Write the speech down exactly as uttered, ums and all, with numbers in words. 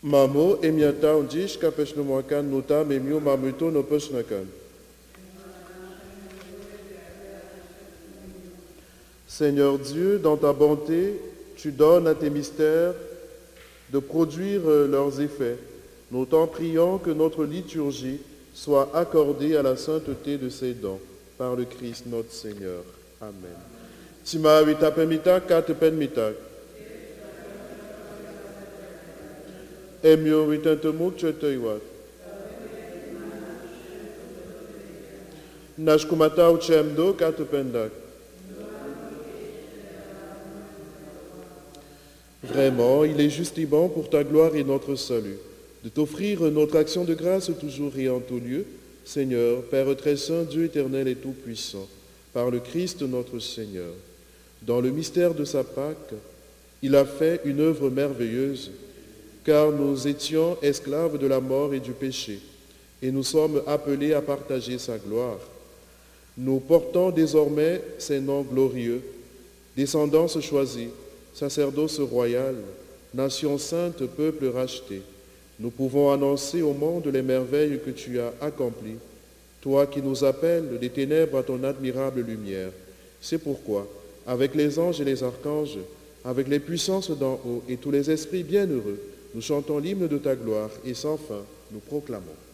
Mamo emiata undish kapeshnomoakan nota memio mamuto no poshnakan. Seigneur Dieu, dans ta bonté, tu donnes à tes mystères de produire leurs effets. Nous t'en prions que notre liturgie soit accordée à la sainteté de ses dons, par le Christ notre Seigneur. Amen. Tima vitapemita katepenmita. Emio vitantemuk chetoiwat. Nashkumata uchemdo katependak. Vraiment, il est juste et bon pour ta gloire et notre salut, de t'offrir notre action de grâce toujours et en tout lieu, Seigneur, Père très saint, Dieu éternel et tout-puissant, par le Christ notre Seigneur. Dans le mystère de sa Pâque, il a fait une œuvre merveilleuse, car nous étions esclaves de la mort et du péché, et nous sommes appelés à partager sa gloire. Nous portons désormais ses noms glorieux, descendance choisie, sacerdoce royal, nation sainte, peuple racheté. Nous pouvons annoncer au monde les merveilles que tu as accomplies, toi qui nous appelles des ténèbres à ton admirable lumière. C'est pourquoi, avec les anges et les archanges, avec les puissances d'en haut et tous les esprits bienheureux, nous chantons l'hymne de ta gloire et sans fin, nous proclamons.